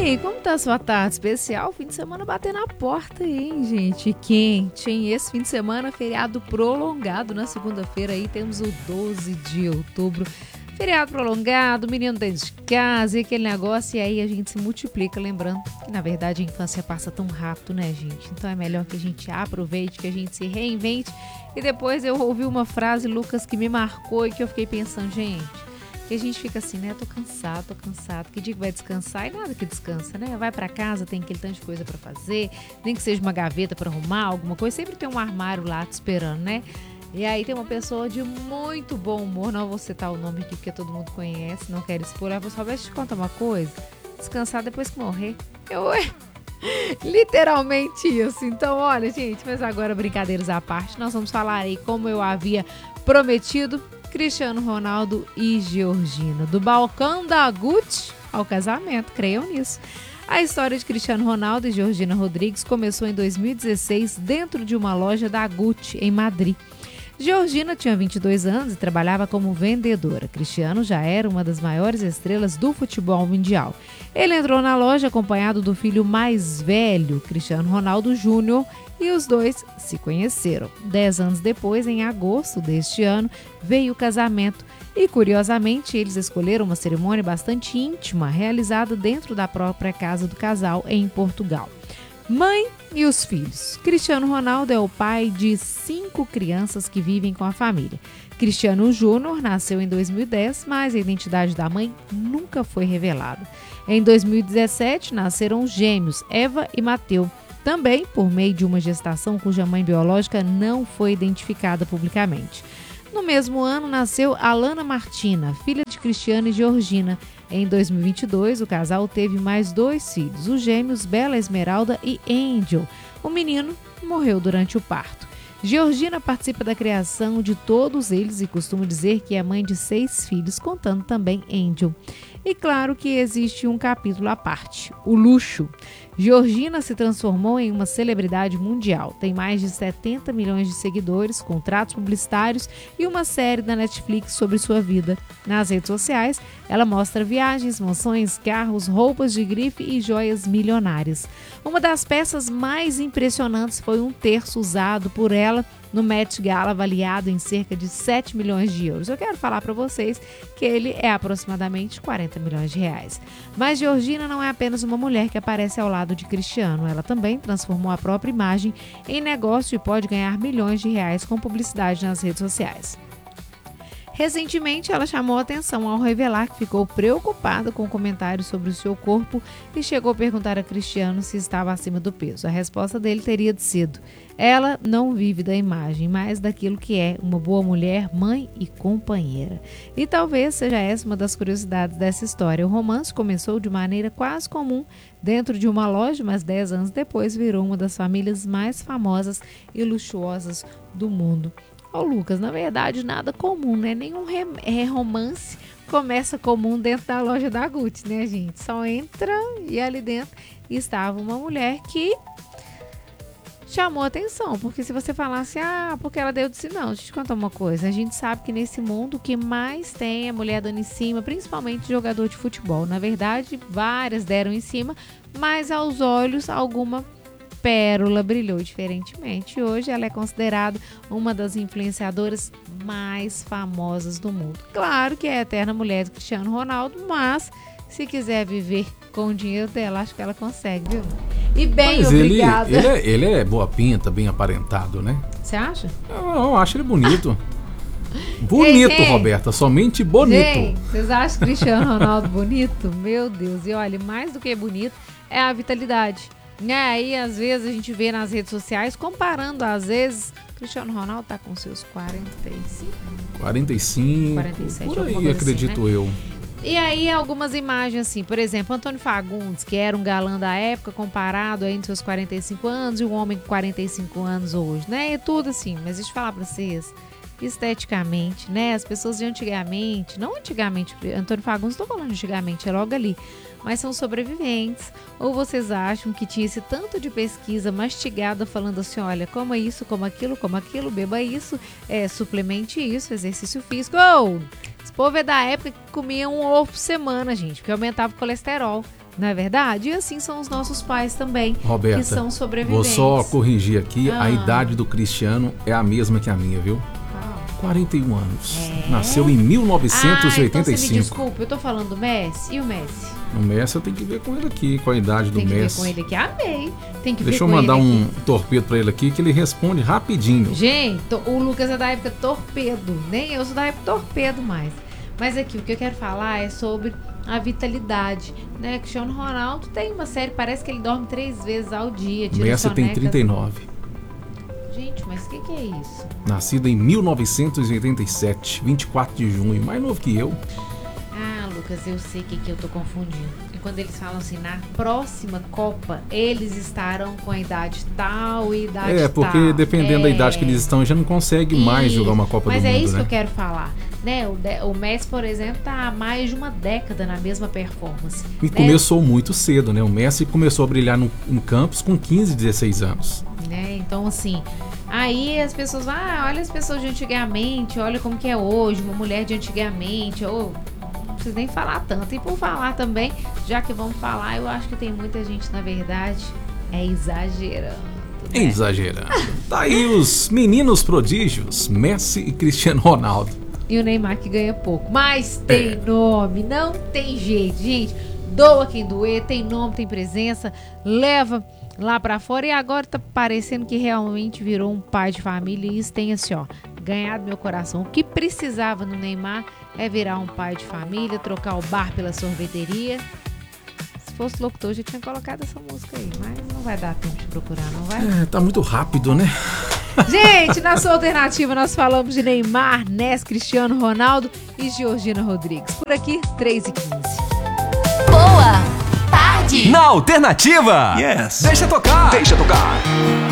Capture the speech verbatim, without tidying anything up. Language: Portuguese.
aí, como tá a sua tarde especial? Fim de semana batendo na porta aí, hein, gente? Quente, hein? Esse fim de semana, feriado prolongado. Na segunda-feira aí temos o doze de outubro. Feriado prolongado, menino dentro de casa e aquele negócio. E aí a gente se multiplica, lembrando que, na verdade, a infância passa tão rápido, né, gente? Então é melhor que a gente aproveite, que a gente se reinvente. E depois eu ouvi uma frase, Lucas, que me marcou e que eu fiquei pensando, gente... que a gente fica assim, né? Tô cansado, tô cansado. Que dia que vai descansar? E nada que descansa, né? Vai pra casa, tem aquele tanto de coisa pra fazer. Nem que seja uma gaveta pra arrumar, alguma coisa. Sempre tem um armário lá te esperando, né? E aí tem uma pessoa de muito bom humor. Não vou citar o nome aqui porque todo mundo conhece. Não quero expor. A pessoa vai te contar uma coisa. Descansar depois que morrer. Eu... literalmente isso. Então, olha, gente. Mas agora, brincadeiras à parte. Nós vamos falar aí, como eu havia prometido, Cristiano Ronaldo e Georgina. Do balcão da Gucci ao casamento, creiam nisso. A história de Cristiano Ronaldo e Georgina Rodrigues começou em dois mil e dezesseis dentro de uma loja da Gucci, em Madrid. Georgina tinha vinte e dois anos e trabalhava como vendedora. Cristiano já era uma das maiores estrelas do futebol mundial. Ele entrou na loja acompanhado do filho mais velho, Cristiano Ronaldo Júnior, e os dois se conheceram. Dez anos depois, em agosto deste ano, veio o casamento. E, curiosamente, eles escolheram uma cerimônia bastante íntima, realizada dentro da própria casa do casal, em Portugal. Mãe e os filhos. Cristiano Ronaldo é o pai de cinco crianças que vivem com a família. Cristiano Júnior nasceu em dois mil e dez, mas a identidade da mãe nunca foi revelada. Em dois mil e dezessete, nasceram os gêmeos Eva e Mateu, também por meio de uma gestação cuja mãe biológica não foi identificada publicamente. No mesmo ano, nasceu Alana Martina, filha de Cristiano e Georgina. Em dois mil e vinte e dois, o casal teve mais dois filhos, os gêmeos Bela Esmeralda e Angel. O menino morreu durante o parto. Georgina participa da criação de todos eles e costuma dizer que é mãe de seis filhos, contando também Angel. E claro que existe um capítulo à parte, o luxo. Georgina se transformou em uma celebridade mundial. Tem mais de setenta milhões de seguidores, contratos publicitários e uma série da Netflix sobre sua vida. Nas redes sociais, ela mostra viagens, mansões, carros, roupas de grife e joias milionárias. Uma das peças mais impressionantes foi um terço usado por ela no Met Gala, avaliado em cerca de sete milhões de euros. Eu quero falar para vocês que ele é aproximadamente quarenta milhões de reais. Mas Georgina não é apenas uma mulher que aparece ao lado de Cristiano. Ela também transformou a própria imagem em negócio e pode ganhar milhões de reais com publicidade nas redes sociais. Recentemente, ela chamou a atenção ao revelar que ficou preocupada com comentários sobre o seu corpo e chegou a perguntar a Cristiano se estava acima do peso. A resposta dele teria sido: ela não vive da imagem, mas daquilo que é uma boa mulher, mãe e companheira. E talvez seja essa uma das curiosidades dessa história. O romance começou de maneira quase comum dentro de uma loja, mas dez anos depois virou uma das famílias mais famosas e luxuosas do mundo. Ô Lucas, na verdade nada comum, né? Nenhum re- é, romance começa comum dentro da loja da Gucci, né, gente? Só entra e ali dentro estava uma mulher que chamou atenção, porque se você falasse, ah, porque ela deu de si, não, deixa eu te contar uma coisa, a gente sabe que nesse mundo o que mais tem é mulher dando em cima, principalmente jogador de futebol. Na verdade, várias deram em cima, mas aos olhos alguma pérola brilhou diferentemente. Hoje ela é considerada uma das influenciadoras mais famosas do mundo. Claro que é a eterna mulher do Cristiano Ronaldo, mas se quiser viver com o dinheiro dela, acho que ela consegue, viu? E bem, mas obrigada. Ele, ele, é, ele é boa pinta, bem aparentado, né? Você acha? Eu, eu acho ele bonito. Bonito, ei, ei. Roberta, somente bonito. Ei, vocês acham Cristiano Ronaldo bonito? Meu Deus, e olha, mais do que bonito é a vitalidade. E aí, às vezes, a gente vê nas redes sociais, comparando, às vezes, Cristiano Ronaldo tá com seus quarenta e cinco. quarenta e cinco, quarenta e sete, por aí, acredito assim, né? eu. E aí, algumas imagens assim, por exemplo, Antônio Fagundes, que era um galã da época, comparado aí nos seus quarenta e cinco anos, e um homem com quarenta e cinco anos hoje, né? E tudo assim, mas deixa eu falar pra vocês, esteticamente, né? As pessoas de antigamente, não antigamente, Antônio Fagundes, não estou falando antigamente, é logo ali, mas são sobreviventes. Ou vocês acham que tinha esse tanto de pesquisa mastigada falando assim, olha, coma isso, coma aquilo, coma aquilo, beba isso, é, suplemente isso, exercício físico. Oh, esse povo é da época que comia um ovo por semana, gente, porque aumentava o colesterol. Não é verdade? E assim são os nossos pais também, Roberta, que são sobreviventes. Vou só corrigir aqui, ah. a idade do Cristiano é a mesma que a minha, viu? quarenta e um anos. É? Nasceu em mil novecentos e oitenta e cinco. Ah, então você me desculpa, eu tô falando do Messi. E o Messi? O Messi eu tenho que ver com ele aqui, com a idade do Messi. Tem que ver com ele aqui. Amei. Tem que Deixa ver eu com mandar ele um aqui. torpedo pra ele aqui, que ele responde rapidinho. Gente, o Lucas é da época torpedo. Nem eu sou da época torpedo mais. Mas aqui, o que eu quero falar é sobre a vitalidade, né? Cristiano Ronaldo tem uma série, parece que ele dorme três vezes ao dia. Messi tem trinta e nove. Gente, mas o que, que é isso? Nascido em mil novecentos e oitenta e sete, vinte e quatro de junho, mais novo que eu. Ah, Lucas, eu sei o que, que eu tô confundindo. E quando eles falam assim, na próxima Copa, eles estarão com a idade tal e idade tal. É, porque tal. dependendo é... da idade que eles estão, já não consegue isso. mais jogar uma Copa mas do é Mundo, isso né? que eu quero falar. Né? O, de, o Messi, por exemplo, tá há mais de uma década na mesma performance. E né? começou muito cedo, né? O Messi começou a brilhar no, no campus com quinze, dezesseis anos. Né? Então, assim, aí as pessoas, ah, olha as pessoas de antigamente, olha como que é hoje, uma mulher de antigamente, ou não preciso nem falar tanto. E por falar também, já que vamos falar, eu acho que tem muita gente, na verdade, é exagerando. Né? Exagerando. Tá aí os meninos prodígios, Messi e Cristiano Ronaldo. E o Neymar que ganha pouco. Mas tem é. nome, não tem jeito, gente. Doa quem doer, tem nome, tem presença, leva lá pra fora. E agora tá parecendo que realmente virou um pai de família. E isso tem assim, ó, ganhado meu coração. O que precisava no Neymar é virar um pai de família, trocar o bar pela sorveteria. Se fosse locutor, já tinha colocado essa música aí. Mas não vai dar tempo de procurar, não vai? É, tá muito rápido, né? Gente, na sua alternativa nós falamos de Neymar, Ness, Cristiano Ronaldo e Georgina Rodrigues. Por aqui, três e quinze. Boa tarde! Na alternativa! Yes! Deixa tocar! Deixa tocar!